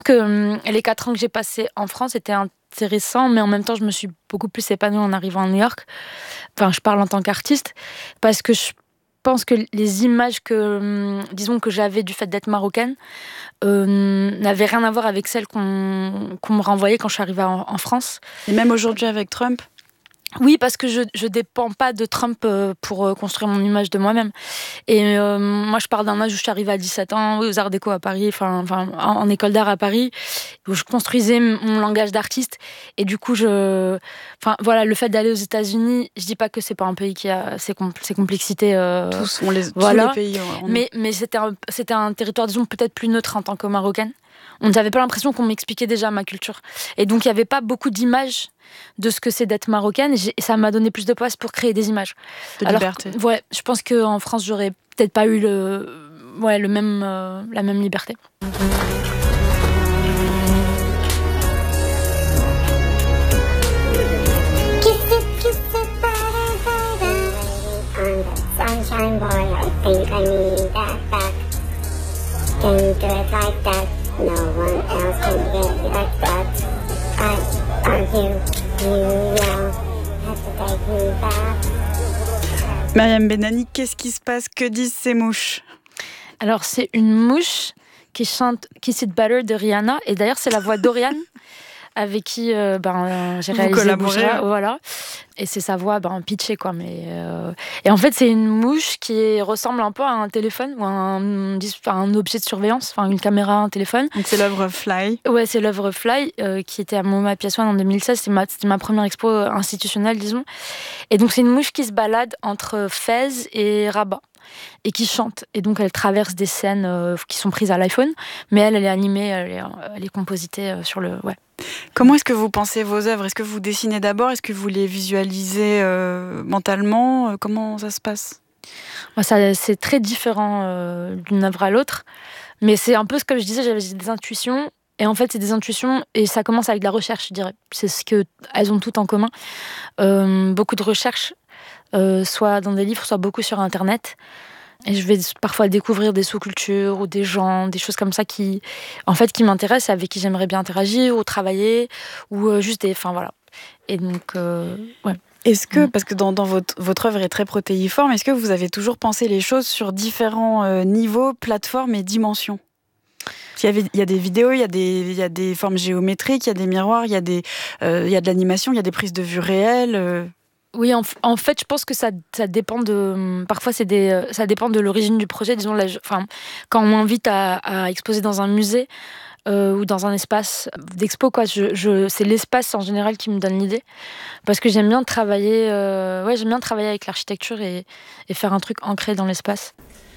Que les 4 ans que j'ai passés en France étaient intéressants, mais en même temps, je me suis beaucoup plus épanouie en arrivant à New York. Enfin, je parle en tant qu'artiste, parce que je pense que les images disons, que j'avais du fait d'être marocaine, n'avaient rien à voir avec celles qu'on me renvoyait quand je suis arrivée en France. Et même aujourd'hui avec Trump ? Oui, parce que je dépends pas de Trump pour construire mon image de moi-même. Et moi, je pars d'un âge où je suis arrivée à 17 ans aux Arts Déco à Paris, en école d'art à Paris, où je construisais mon langage d'artiste. Et du coup, le fait d'aller aux États-Unis, je dis pas que c'est pas un pays qui a ses complexités. Tous les pays. Mais c'était un territoire, disons, peut-être plus neutre en tant que Marocaine. On n'avait pas l'impression qu'on m'expliquait déjà ma culture. Et donc, il n'y avait pas beaucoup d'images de ce que c'est d'être marocaine. Et ça m'a donné plus de place pour créer des images. De liberté. Ouais, je pense qu'en France, j'aurais peut-être pas eu la même liberté. Sunshine boy, I think I need that back. Can you do it like that? No one else can get it like that. I argue, you yell, have to take me back. Myriam Benani, qu'est-ce qui se passe? Que disent ces mouches? Alors, c'est une mouche qui chante Kiss It Better de Rihanna. Et d'ailleurs, c'est la voix d'Oriane avec qui j'ai réalisé collaboré. Voilà. Et c'est sa voix pitchée, quoi. Et en fait, c'est une mouche qui ressemble un peu à un téléphone ou à un objet de surveillance, une caméra, un téléphone. Donc c'est l'œuvre Fly. Ouais, c'est l'œuvre Fly qui était à MoMA Piace One en 2016. C'était ma première expo institutionnelle, disons. Et donc, c'est une mouche qui se balade entre Fès et Rabat et qui chante. Et donc, elle traverse des scènes qui sont prises à l'iPhone, mais elle est animée, elle est compositée sur le... Ouais. Comment est-ce que vous pensez vos œuvres? Est-ce que vous dessinez d'abord? Est-ce que vous les visualisez mentalement? Comment ça se passe? C'est très différent d'une œuvre à l'autre. Mais c'est un peu ce que je disais, j'avais des intuitions. Et en fait, c'est des intuitions et ça commence avec de la recherche, je dirais. C'est ce qu'elles ont toutes en commun. Beaucoup de recherches, soit dans des livres, soit beaucoup sur Internet. Et je vais parfois découvrir des sous-cultures ou des gens, des choses comme ça qui m'intéressent et avec qui j'aimerais bien interagir ou travailler ou juste des... Enfin, voilà. Et donc, ouais. Est-ce que, parce que dans votre œuvre est très protéiforme, est-ce que vous avez toujours pensé les choses sur différents niveaux, plateformes et dimensions? Il y a des vidéos, il y a des formes géométriques, il y a des miroirs, il y a de l'animation, il y a des prises de vue réelles. Oui, en fait, je pense que ça dépend de... Parfois, ça dépend de l'origine du projet. Disons, quand on m'invite à exposer dans un musée ou dans un espace d'expo, quoi, c'est l'espace en général qui me donne l'idée. Parce que j'aime bien travailler avec l'architecture et faire un truc ancré dans l'espace.